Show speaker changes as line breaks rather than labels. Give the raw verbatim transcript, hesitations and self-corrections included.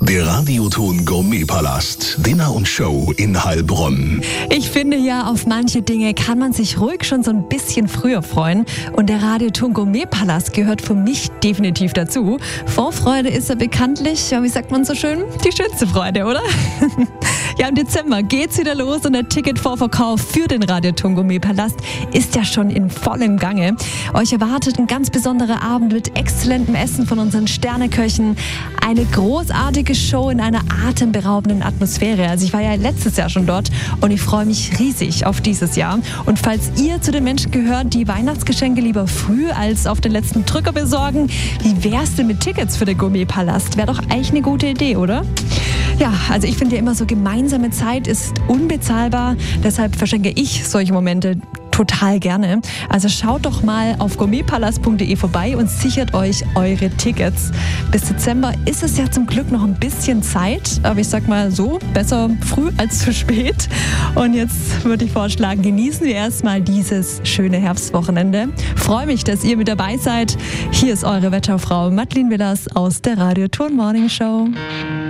Der Radioton Gourmetpalast, Dinner und Show in Heilbronn.
Ich finde ja, auf manche Dinge kann man sich ruhig schon so ein bisschen früher freuen. Und der Radioton Gourmetpalast gehört für mich definitiv dazu. Vorfreude ist ja bekanntlich, wie sagt man so schön, die schönste Freude, oder? Ja, im Dezember geht's wieder los und der Ticketvorverkauf für den Radioton Gourmetpalast ist ja schon in vollem Gange. Euch erwartet ein ganz besonderer Abend mit exzellentem Essen von unseren Sterneköchen, eine großartige Show in einer atemberaubenden Atmosphäre. Also ich war ja letztes Jahr schon dort und ich freue mich riesig auf dieses Jahr. Und falls ihr zu den Menschen gehört, die Weihnachtsgeschenke lieber früh als auf den letzten Drücker besorgen, wie wär's denn mit Tickets für den Gourmetpalast? Wäre doch eigentlich eine gute Idee, oder? Ja, also ich finde ja immer so, gemeinsame Zeit ist unbezahlbar. Deshalb verschenke ich solche Momente total gerne. Also schaut doch mal auf gourmetpalast punkt de vorbei und sichert euch eure Tickets. Bis Dezember ist es ja zum Glück noch ein bisschen Zeit, aber ich sag mal so, besser früh als zu spät. Und jetzt würde ich vorschlagen, genießen wir erstmal dieses schöne Herbstwochenende. Freue mich, dass ihr mit dabei seid. Hier ist eure Wetterfrau Madeleine Willers aus der Radioton Morning Show.